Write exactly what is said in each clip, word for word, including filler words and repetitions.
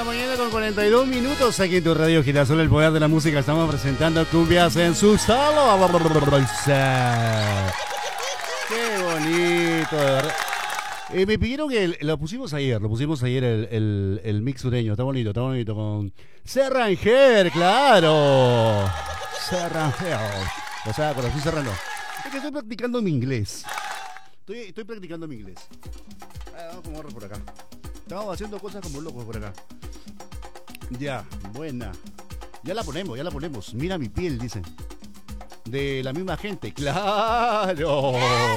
mañana con cuarenta y dos minutos aquí en tu radio Girasol, el poder de la música. Estamos presentando cumbias en su sala. Qué bonito, de verdad. Eh, me pidieron que el- lo pusimos ayer, lo pusimos ayer el, el, el mix sureño. Está bonito, está bonito con Serranger, claro. Serranger. O sea, corazón serrano. Es que estoy practicando mi inglés. Estoy, estoy practicando mi inglés. Ah, vamos a mover por acá. Estamos haciendo cosas como locos por acá. Ya, buena. Ya la ponemos, ya la ponemos. Mira mi piel, dicen. De la misma gente, claro.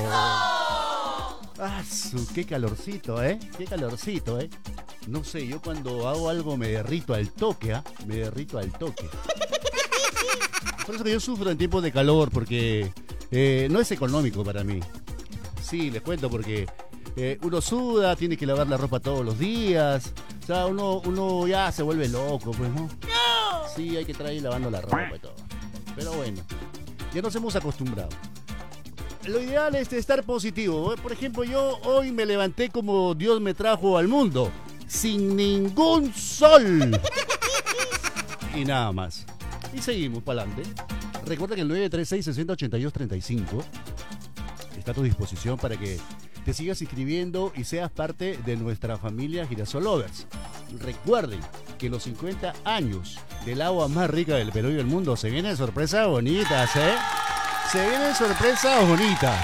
Ah, su, qué calorcito, ¿eh? Qué calorcito, ¿eh? No sé, yo cuando hago algo me derrito al toque, ¿ah? ¿eh? Me derrito al toque. Por eso que yo sufro en tiempos de calor, porque eh, no es económico para mí. Sí, les cuento, porque eh, uno suda, tiene que lavar la ropa todos los días. O sea, uno, uno ya se vuelve loco, pues, ¿no? Sí, hay que traer lavando la ropa y todo. Pero bueno, ya nos hemos acostumbrado. Lo ideal es estar positivo. Por ejemplo, yo hoy me levanté como Dios me trajo al mundo, sin ningún sol. Y nada más. Y seguimos para adelante. Recuerda que el nueve tres seis, seis cero ocho dos, tres cinco está a tu disposición para que te sigas inscribiendo y seas parte de nuestra familia Girasol Lovers. Recuerden que en los cincuenta años del agua más rica del Perú y del mundo se vienen sorpresas bonitas, ¿eh? Se vienen sorpresas bonitas.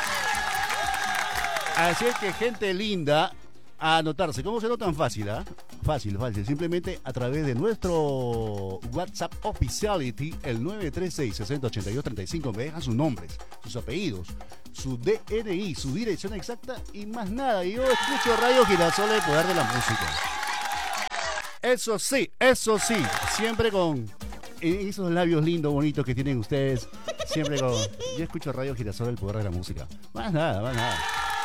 Así es que, gente linda, a anotarse. ¿Cómo se tan fácil, ah? Fácil, fácil. Simplemente a través de nuestro WhatsApp Officiality, el nueve tres seis, seis cero ocho dos, tres cinco, me dejan sus nombres, sus apellidos, su D N I, su dirección exacta y más nada. Y yo escucho Radio Girasol, el poder de la música. Eso sí, eso sí, siempre con esos labios lindos, bonitos que tienen ustedes. Siempre con... Yo escucho Radio Girasol, el poder de la música. Más nada, más nada.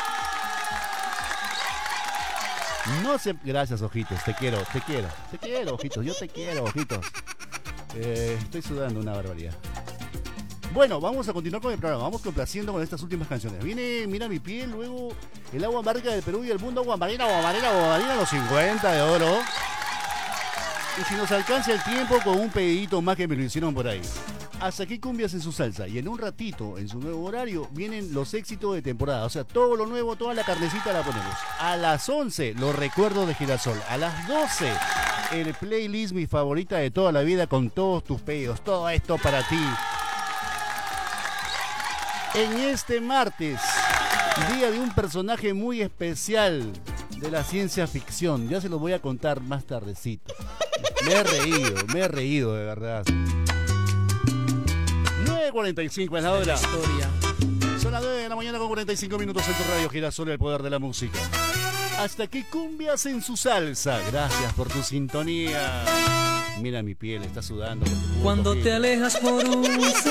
No se... Gracias, ojitos, te quiero, te quiero, te quiero, ojitos, yo te quiero, ojitos. Eh, estoy sudando una barbaridad. Bueno, vamos a continuar con el programa, vamos complaciendo con estas últimas canciones. Viene Mira mi piel, luego el agua amarga del Perú y el mundo, agua marina, agua marina, agua marina, los cincuenta de oro. Y si nos alcanza el tiempo, con un pedidito más que me lo hicieron por ahí. Hasta aquí cumbias en su salsa. Y en un ratito, en su nuevo horario, vienen los éxitos de temporada. O sea, todo lo nuevo, toda la carnecita la ponemos. A las once, los recuerdos de Girasol. A las doce, el playlist mi favorita de toda la vida con todos tus pedidos. Todo esto para ti. En este martes, día de un personaje muy especial de la ciencia ficción. Ya se los voy a contar más tardecito. Me he reído, me he reído de verdad. nueve cuarenta y cinco es la hora. Son las nueve de la mañana con cuarenta y cinco minutos en tu radio Girasol, el poder de la música. Hasta que cumbias en su salsa. Gracias por tu sintonía. Mira mi piel, está sudando. Cuando te alejas por un